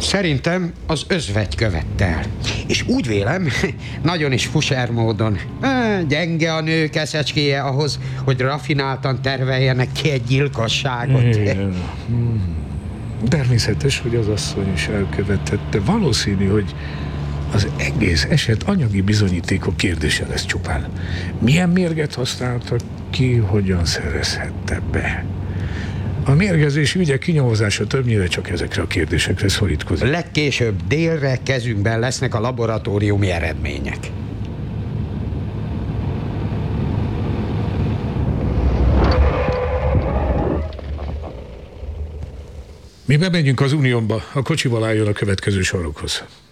Szerintem az özvegy követte el. És úgy vélem, nagyon is fuser módon. Gyenge a nők eszecskéje ahhoz, hogy rafináltan terveljenek ki egy gyilkosságot. Igen. Természetes, hogy az asszony is elkövetette. Valószínű, hogy az egész eset anyagi bizonyítékok kérdése lesz csupán. Milyen mérget használtak ki, hogyan szerezhette be? A mérgezés ügye kinyomozása többnyire csak ezekre a kérdésekre szorítkozik. Legkésőbb délre kezünkben lesznek a laboratóriumi eredmények. Mi bemegyünk az Uniónba, a kocsival álljon a következő sarokhoz.